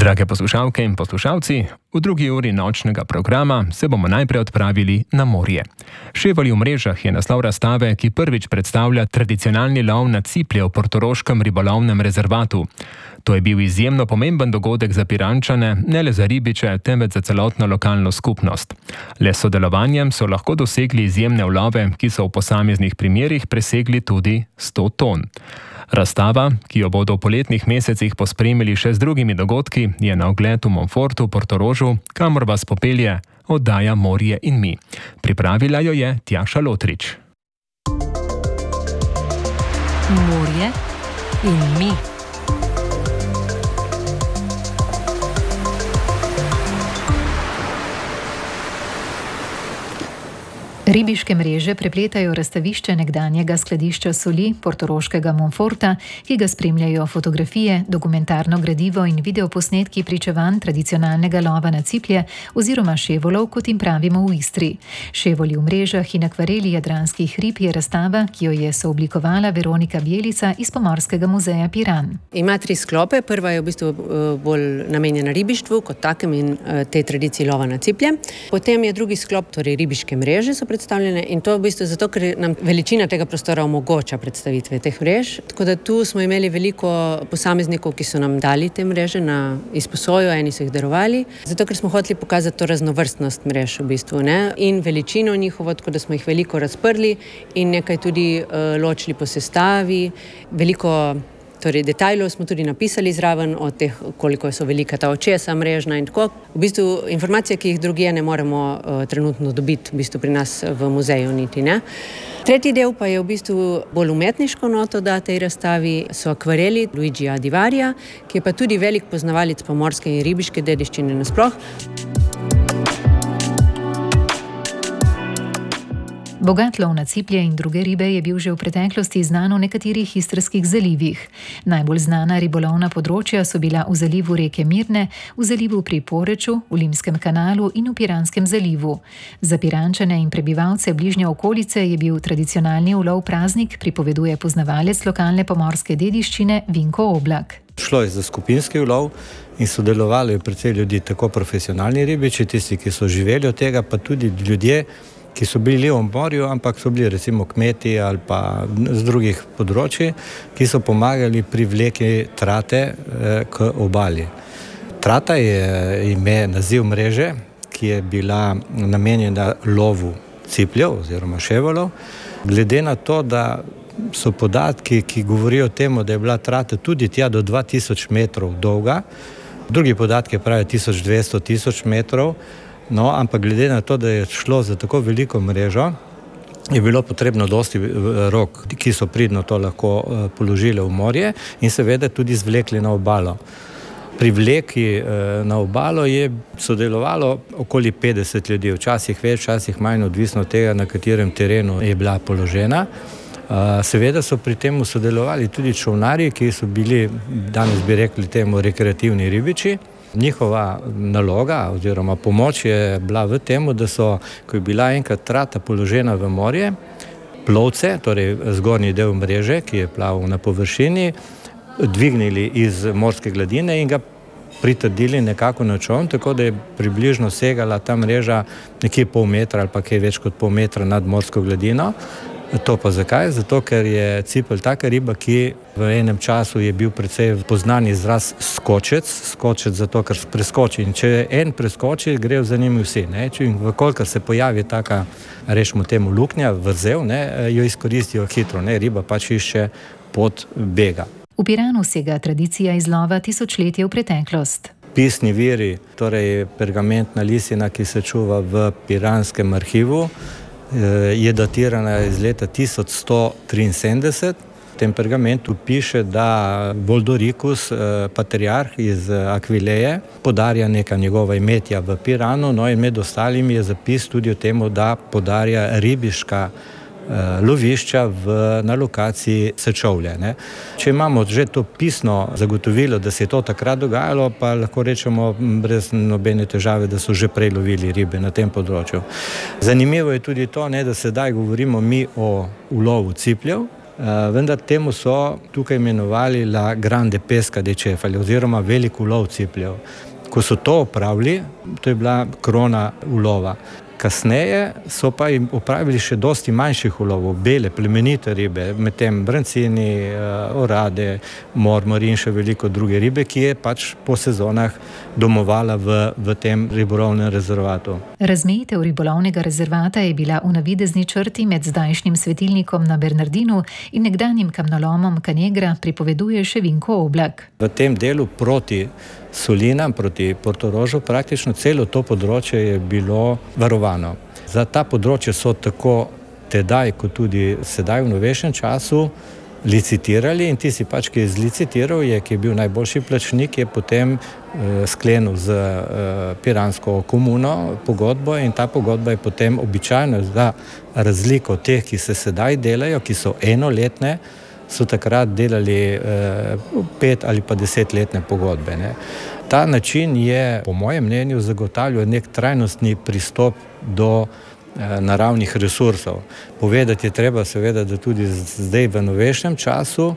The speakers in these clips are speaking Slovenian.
Drage poslušalke in poslušalci, v drugi uri nočnega programa se bomo najprej odpravili na morje. Ševolji v mrežah je naslov razstave, ki prvič predstavlja tradicionalni lov na ciplje v portoroškem ribolovnem rezervatu. To je bil izjemno pomemben dogodek za Pirančane, ne le za ribiče, temveč za celotno lokalno skupnost. Le s sodelovanjem so lahko dosegli izjemne ulove, ki so v posameznih primerih presegli tudi 100 ton. Razstava, ki jo bodo v poletnih mesecih pospremili še z drugimi dogodki, je na ogled v Montfortu, Portorožu, kamor vas popelje oddaja Morje in mi. Pripravila jo je Tjaša Lotrič. Morje in mi. Ribiške mreže prepletajo razstavišče nekdanjega skladišča soli portoroškega Montforta, ki ga spremljajo fotografije, dokumentarno gradivo in videoposnetki pričevanj tradicionalnega lova na ciplje oziroma ševolov, kot jim pravimo v Istri. Ševolji v mrežah in akvareli jadranskih rib je razstava, ki jo je sooblikovala Veronika Bjelica iz Pomorskega muzeja Piran. Ima 3 sklope. Prva je v bistvu bolj namenjena ribištvu kot takem in tej tradiciji lova na ciplje. Potem je drugi sklop, torej ribiške mreže so predstavljene, in to v bistvu zato, ker nam veličina tega prostora omogoča predstavitve teh mrež. Tako da tu smo imeli veliko posameznikov, ki so nam dali te mreže na izposojo, eni so jih darovali, zato ker smo hoteli pokazati to raznovrstnost mrež v bistvu, ne? In veličino njihovo, tako da smo jih veliko razprli in nekaj tudi ločili po sestavi, veliko detajlov smo tudi napisali zraven o teh, koliko so velika ta očesa mrežna in tako. V bistvu informacije, ki jih drugje ne moremo trenutno dobiti v bistvu pri nas v muzeju niti, ne. Tretji del pa je v bistvu bolj umetniško noto da tej razstavi, so akvareli Luigija Di Varia, ki je pa tudi velik poznavalec pomorske in ribiške dediščine nasploh. Bogat lov na ciplje in druge ribe je bil že v preteklosti znan v nekaterih istrskih zalivih. Najbolj znana ribolovna področja so bila v zalivu reke Mirne, v zalivu pri Poreču, v Limskem kanalu in v Piranskem zalivu. Za Pirančane in prebivalce bližnje okolice je bil tradicionalni ulov praznik, pripoveduje poznavalec lokalne pomorske dediščine Vinko Oblak. Šlo je za skupinski ulov in sodelovali precej ljudi, tako profesionalni ribiči, tisti, ki so živeli od tega, pa tudi ljudje, ki so bili v morju, ampak so bili recimo kmeti ali pa z drugih področji, ki so pomagali pri vleki trate k obali. Trata je naziv mreže, ki je bila namenjena lovu cipljev oziroma ševolov. Glede na to, da so podatki, ki govorijo o tem, da je bila trata tudi tja do 2000 metrov dolga, drugi podatki pravijo 1200-1000 metrov, no, ampak glede na to, da je šlo za tako veliko mrežo, je bilo potrebno dosti rok, ki so pridno to lahko položili v morje in seveda tudi zvlekli na obalo. Pri vleki na obalo je sodelovalo okoli 50 ljudi, včasih več, včasih manj, odvisno od tega, na katerem terenu je bila položena. Seveda so pri tem sodelovali tudi čolnarji, ki so bili, danes bi rekli temu, rekreativni ribiči. Njihova naloga oziroma pomoč je bila v tem, da so, ko je bila enkrat trata položena v morje, plovce, torej zgornji del mreže, ki je plaval na površini, dvignili iz morske gladine in ga pritrdili nekako na čoln, tako da je približno segala ta mreža nekje pol metra ali pa kaj več kot pol metra nad morsko gladino. To pa zakaj? Zato, ker je cipelj taka riba, ki v enem času je bil precej poznan izraz skočec. Skočec zato, ker preskoči. In če en preskoči, grejo za njimi vsi. Vkolikor se pojavi taka, rečemo temu luknja, vrzel, jo izkoristijo hitro. Riba pač išče pot bega. V Piranu sega tradicija izlova tisočletja v preteklost. Pisni viri, torej pergamentna listina, ki se čuva v Piranskem arhivu, je datirana iz leta 1173. V tem pergamentu piše, da Voldoricus, patriarh iz Akvileje, podarja neka njegova imetja v Piranu, no in med ostalim je zapis tudi o tem, da podarja ribiška lovišča na lokaciji Sečovlje. Če imamo že to pisno zagotovilo, da se je to takrat dogajalo, pa lahko rečemo brez nobene težave, da so že prej lovili ribe na tem področju. Zanimivo je tudi to, da sedaj govorimo mi o ulovu cipljev, Vendar temu so tukaj imenovali la grande pesca de čefalj oziroma velik ulov cipljev. Ko so to opravili, to je bila krona ulova. Kasneje so pa jim opravili še dosti manjših ulovov, bele, plemenite ribe, medtem brancini, orade, mormori in še veliko druge ribe, ki je pač po sezonah domovala v tem ribolovnem rezervatu. Razmejitev ribolovnega rezervata je bila v navidezni črti med zdajšnjim svetilnikom na Bernardinu in nekdanjim kamnolomom Canegra, pripoveduje še Vinko Oblak. V tem delu proti Solinam, proti Portorožu, praktično celo to področje je bilo varovano. Za ta področje so tako tedaj, kot tudi sedaj v novejšem času licitirali in tisti pač, ki je zlicitiral, ki je bil najboljši plačnik, je potem sklenil z piransko komuno pogodbo in ta pogodba je potem običajno za razliko teh, ki se sedaj delajo, ki so enoletne, so takrat delali 5 ali pa 10-letne pogodbe. Ne. Ta način je, po mojem mnenju, zagotavljal nek trajnostni pristop do naravnih resursov. Povedati je treba seveda, da tudi zdaj v novejšem času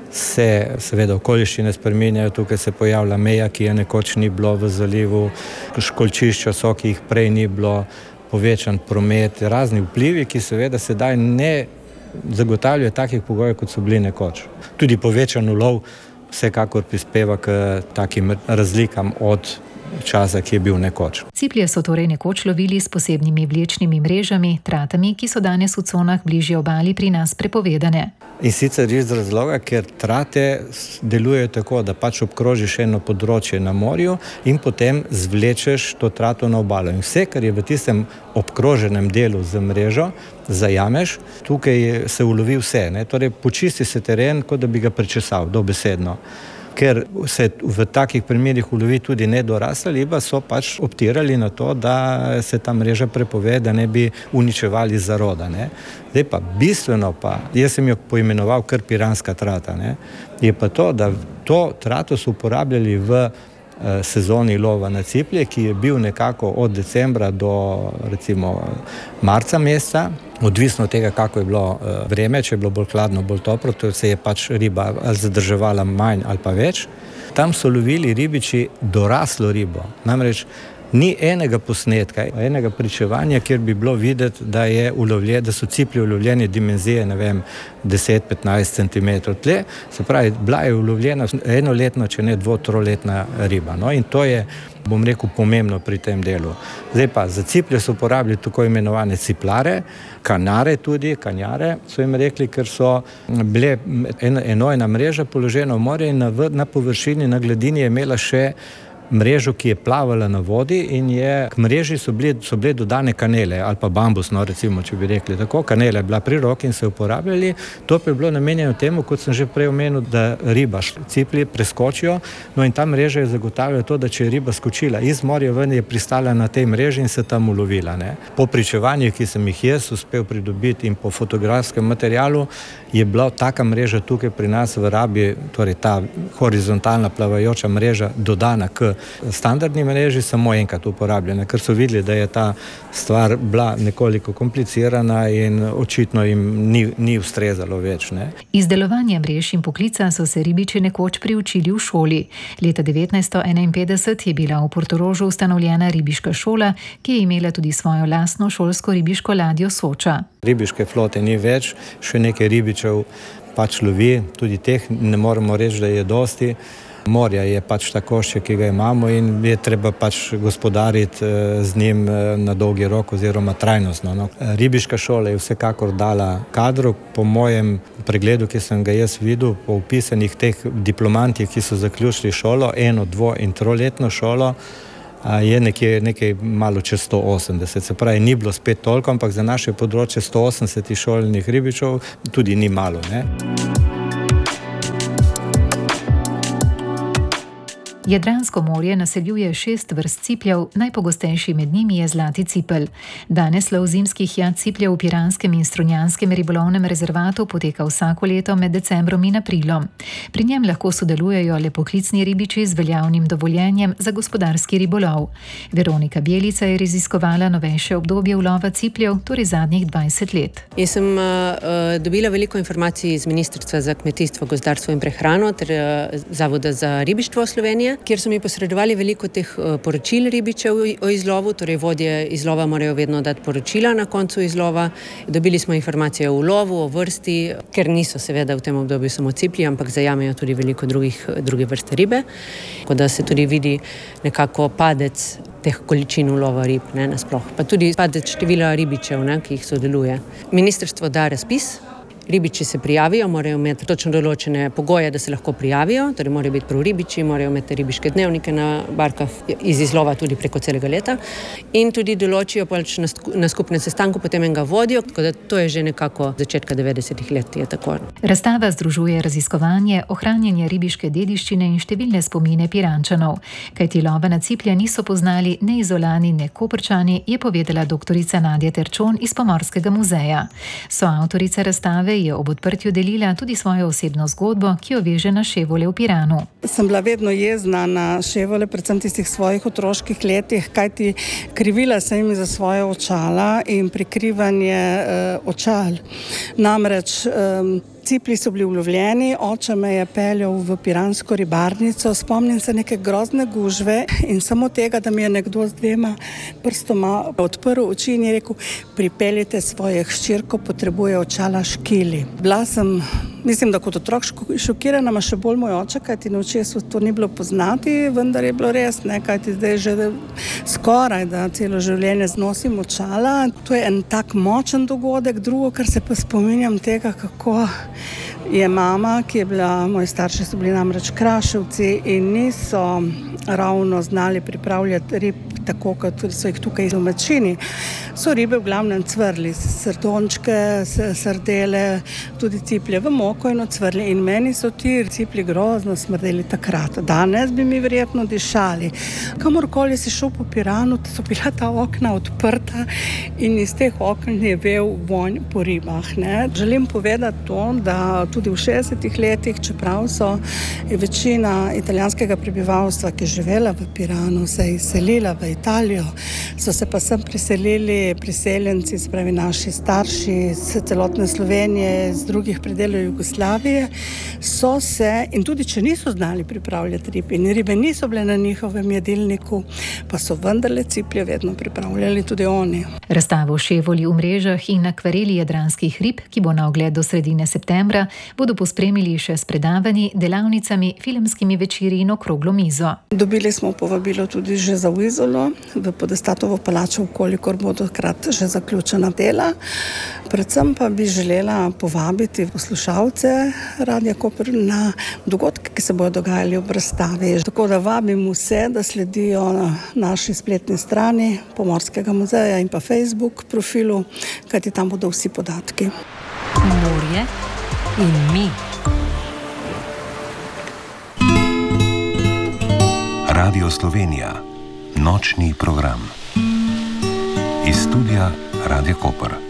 se seveda okoliščine spreminjajo, tukaj se pojavlja meja, ki je nekoč ni bilo v zalivu, školjčišča so, ki jih prej ni bilo, povečan promet, razni vplivi, ki seveda sedaj ne zagotavljajo takih pogojev, kot so bili nekoč. Tudi povečan ulov vsekakor prispeva k takim razlikam od časa, ki je bil nekoč. Ciplje so torej nekoč lovili s posebnimi vlečnimi mrežami, tratami, ki so danes v conah bližje obali pri nas prepovedane. In sicer iz razloga, ker trate delujejo tako, da pač obkrožiš eno področje na morju in potem zvlečeš to trato na obalo. In vse, kar je v tistem obkroženem delu z mrežo, zajameš, tukaj se ulovi vse. Ne? Torej, počisti se teren, kot da bi ga prečesal, dobesedno. Ker se v takih primerih ulovi tudi nedorasla riba, so pač optirali na to, da se ta mreža prepove, da ne bi uničevali zaroda. Ne. Zdaj pa bistveno pa, jaz sem jo poimenoval kar piranska trata, ne, je pa to, da to trato so uporabljali v sezoni lova na ciplje, ki je bil nekako od decembra do recimo marca meseca, odvisno od tega, kako je bilo vreme, če je bilo bolj hladno, bolj toplo, to se je pač riba zadrževala manj ali pa več. Tam so lovili ribiči doraslo ribo, namreč ni enega posnetka, enega pričevanja, kjer bi bilo videti, da so ciplji ulovljeni dimenzije, 10-15 cm tle, se pravi, bila je ulovljena enoletna, če ne 2-3-letna riba. No, in to je, bom rekel, pomembno pri tem delu. Zdaj pa, za ciplje so uporabili tako imenovane ciplare, kanjare so jim rekli, ker so bile enojna mreža položena v morje in na površini, na gladini je imela še mrežo, ki je plavala na vodi in k mreži so bile dodane kanele ali pa bambus, no recimo, če bi rekli tako. Kanela je bila pri roki in se uporabljali. To pa je bilo namenjeno temu, kot sem že prej omenil, da riba ciplji preskočijo, no in ta mreža je zagotavljala to, da če je riba skočila iz morja ven, je pristala na tej mreži in se tam ulovila. Ne. Po pričevanjih, ki sem jih jaz uspel pridobiti in po fotografskem materialu, je bila taka mreža tukaj pri nas v rabi, torej ta horizontalna plavajoča mreža dodana k standardni mreži, samo enkrat uporabljena, ker so videli, da je ta stvar bila nekoliko komplicirana in očitno jim ni ustrezalo več. Ne. Izdelovanje mrež in poklica so se ribiči nekoč priučili v šoli. Leta 1951 je bila v Portorožu ustanovljena ribiška šola, ki je imela tudi svojo lastno šolsko ribiško ladjo Soča. Ribiške flote ni več, še nekaj ribičev pač lovi, tudi teh ne moremo reči, da je dosti. Morja je pač takošče, ki ga imamo in je treba pač gospodariti z njim na dolgi rok oziroma trajnostno. No. Ribiška šola je vsekakor dala kadru, po mojem pregledu, ki sem ga jaz videl, po upisanih teh diplomantih, ki so zaključili šolo, 1-, 2- in 3-letno šolo, je nekaj malo čez 180. Se pravi, ni bilo spet toliko, ampak za naše področje 180 šolnih ribičev tudi ni malo. Ne. Jadransko morje naseljuje 6 vrst cipljev, najpogostejši med njimi je zlati cipelj. Danes lov zimskih jat cipljev v Piranskem in Strunjanskem ribolovnem rezervatu poteka vsako leto med decembrom in aprilom. Pri njem lahko sodelujejo le poklicni ribiči z veljavnim dovoljenjem za gospodarski ribolov. Veronika Bjelica je raziskovala novejše obdobje ulova cipljev, torej zadnjih 20 let. Jaz sem dobila veliko informacij iz Ministrstva za kmetijstvo, gozdarstvo in prehrano ter Zavoda za ribištvo Slovenije, kjer so mi posredovali veliko teh poročil ribičev o izlovu, torej vodje izlova morajo vedno dati poročila na koncu izlova. Dobili smo informacije o ulovu, o vrsti, ker niso seveda v tem obdobju samo ciplji, ampak zajamejo tudi veliko druge vrste ribe, tako da se tudi vidi nekako padec teh količin ulova rib, nasploh. Pa tudi padec števila ribičev, ki jih sodeluje. Ministrstvo da razpis. Ribiči se prijavijo, morajo imeti točno določene pogoje, da se lahko prijavijo, torej morajo biti prav ribiči, morajo imeti ribiške dnevnike na barkah iz izlova tudi preko celega leta in tudi določijo pač na skupnem sestanku potem enega vodjo, tako da to je že nekako začetka 90-ih let, je tako. Razstava združuje raziskovanje, ohranjanje ribiške dediščine in številne spomine Pirančanov. Kajti lova na ciplje niso poznali ne Izolani, ne Koprčani, je povedala doktorica Nadja Terčon iz Pomorskega muzeja. Soavtorica razstave je ob odprtju delila tudi svojo osebno zgodbo, ki jo veže na Ševole v Piranu. Sem bila vedno jezna na Ševole, predvsem tistih svojih otroških letih, kajti krivila sem jim za svoje očala in prikrivanje očal. Namreč ciplji so bili ulovljeni, oče me je peljal v piransko ribarnico, spomnim se neke grozne gužve in samo tega, da mi je nekdo z 2 prstoma odprl oči in je rekel, pripeljite svojo hčerko, potrebuje očala škili. Bila sem, mislim, da kot otrok šokirana, ma še bolj moj oče, kajti na očesu to ni bilo poznati, vendar je bilo res, kajti zdaj že skoraj, da celo življenje znosim očala. To je en tak močen dogodek. Drugo, kar se pa spominjam tega, kako je mama, ki je bila, moji starši so bili namreč Kraševci in niso ravno znali pripravljati rib tako, kot so jih tukaj v Mečini. So ribe v glavnem cvrli, srdončke, sardele, tudi ciplje v moko in ocvrli. In meni so ti ciplji grozno smrdeli takrat. Danes bi mi verjetno dišali. Kamorkoli si šel po Piranu, so bila ta okna odprta in iz teh okn je vel vonj po ribah. Želim povedati to, da tudi v 60-ih letih, čeprav je večina italijanskega prebivalstva, ki je živela v Piranu, se je izselila v Italijo, so se pa sem priselili priseljenci, se pravi naši starši iz celotne Slovenije, iz drugih predelov Jugoslavije, so se, in tudi če niso znali pripravljati rib in ribe niso bile na njihovem jedilniku, pa so vendarle ciplje vedno pripravljali tudi oni. Razstavo Ševoli v mrežah in akvareli jadranskih rib, ki bo na ogled do sredine septembra, bodo pospremili še s predavanji, delavnicami, filmskimi večeri in okroglo mizo. Dobili smo povabilo tudi že za v Izolo, v Podestatovo palačo, kolikor bodo krat že zaključena dela. Predvsem pa bi želela povabiti poslušalce Radia Koper na dogodke, ki se bodo dogajali ob razstavi. Tako da vabim vse, da sledijo na naši spletni strani Pomorskega muzeja in pa Facebook profilu, kajti tam bodo vsi podatki. Morje in mi. Radio Slovenija. Nočni program. Iz studia Radia Koper.